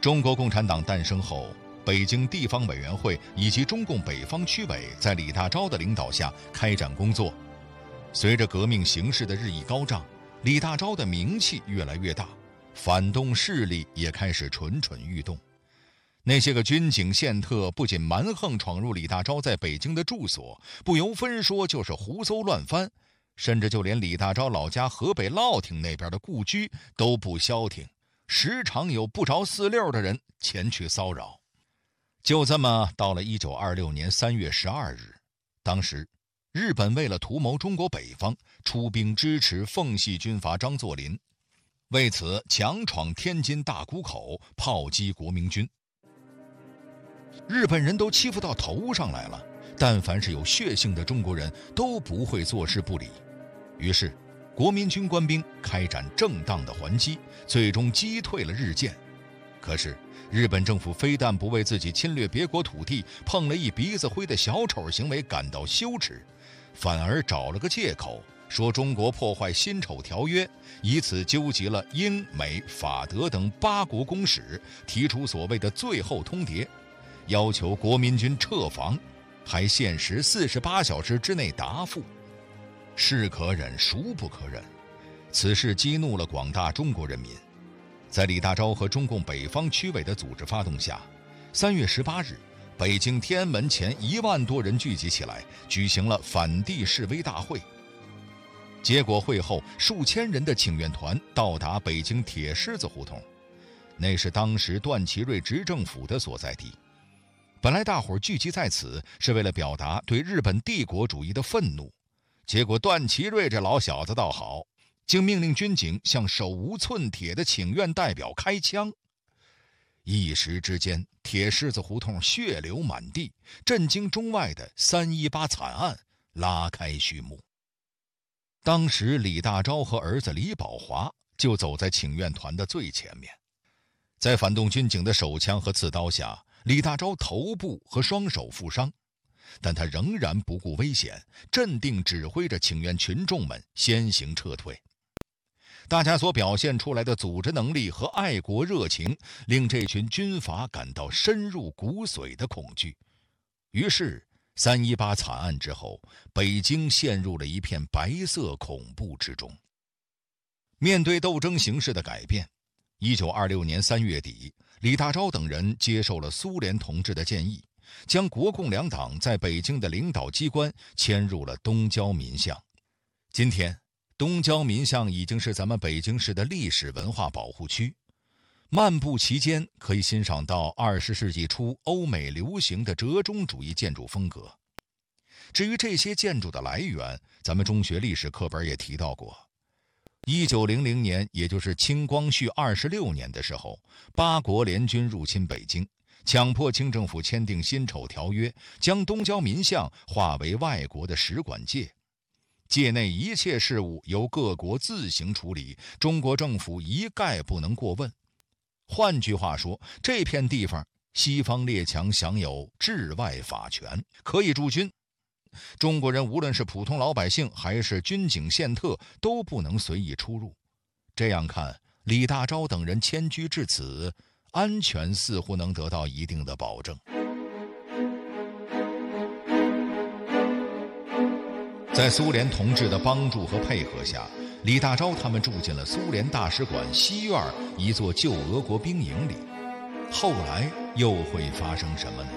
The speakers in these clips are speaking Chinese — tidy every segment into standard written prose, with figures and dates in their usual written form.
中国共产党诞生后，北京地方委员会以及中共北方区委在李大钊的领导下开展工作。随着革命形势的日益高涨，李大钊的名气越来越大，反动势力也开始蠢蠢欲动。那些个军警宪特不仅蛮横闯入李大钊在北京的住所，不由分说就是胡搜乱翻，甚至就连李大钊老家河北乐亭那边的故居都不消停，时常有不着四六的人前去骚扰。就这么到了1926年3月12日，当时日本为了图谋中国北方，出兵支持奉系军阀张作霖，为此强闯天津大沽口，炮击国民军。日本人都欺负到头上来了，但凡是有血性的中国人都不会坐视不理。于是国民军官兵开展正当的还击，最终击退了日舰。可是日本政府非但不为自己侵略别国土地碰了一鼻子灰的小丑行为感到羞耻，反而找了个借口说中国破坏辛丑条约，以此纠集了英美法德等8国公使，提出所谓的最后通牒，要求国民军撤防，还限时48小时之内答复。是可忍孰不可忍，此事激怒了广大中国人民。在李大钊和中共北方区委的组织发动下，3月18日，北京天安门前1万多人聚集起来，举行了反帝示威大会。结果会后，数千人的请愿团到达北京铁狮子胡同，那是当时段祺瑞执政府的所在地。本来大伙儿聚集在此是为了表达对日本帝国主义的愤怒，结果段祺瑞这老小子倒好，竟命令军警向手无寸铁的请愿代表开枪。一时之间，铁狮子胡同血流满地，震惊中外的318惨案拉开序幕。当时李大钊和儿子李宝华就走在请愿团的最前面，在反动军警的手枪和刺刀下，李大钊头部和双手负伤，但他仍然不顾危险，镇定指挥着请愿群众们先行撤退。大家所表现出来的组织能力和爱国热情，令这群军阀感到深入骨髓的恐惧。于是318惨案之后，北京陷入了一片白色恐怖之中。面对斗争形势的改变，1926年3月底，李大钊等人接受了苏联同志的建议，将国共两党在北京的领导机关迁入了东郊民巷。今天东郊民巷已经是咱们北京市的历史文化保护区，漫步其间可以欣赏到20世纪初欧美流行的折中主义建筑风格。至于这些建筑的来源，咱们中学历史课本也提到过。1900年，也就是清光绪26年的时候，8国联军入侵北京，强迫清政府签订辛丑条约，将东郊民巷划为外国的使馆界。界内一切事务由各国自行处理，中国政府一概不能过问。换句话说，这片地方西方列强享有治外法权，可以驻军。中国人无论是普通老百姓还是军警宪特，都不能随意出入。这样看，李大钊等人迁居至此，安全似乎能得到一定的保证。在苏联同志的帮助和配合下，李大钊他们住进了苏联大使馆西院一座旧俄国兵营里。后来又会发生什么呢？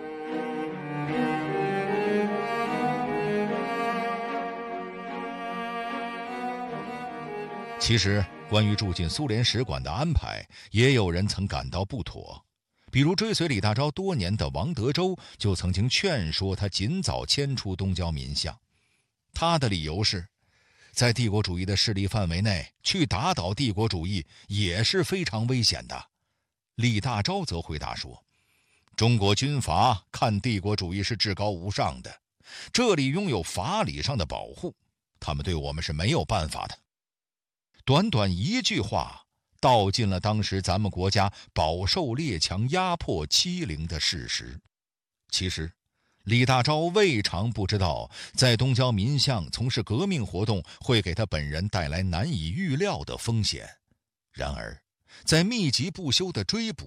其实关于住进苏联使馆的安排，也有人曾感到不妥。比如追随李大钊多年的王德洲就曾经劝说他尽早迁出东郊民巷。他的理由是，在帝国主义的势力范围内去打倒帝国主义也是非常危险的。李大钊则回答说，中国军阀看帝国主义是至高无上的，这里拥有法理上的保护，他们对我们是没有办法的。短短一句话，道尽了当时咱们国家饱受列强压迫欺凌的事实。其实李大钊未尝不知道，在东郊民巷从事革命活动会给他本人带来难以预料的风险。然而在密集不休的追捕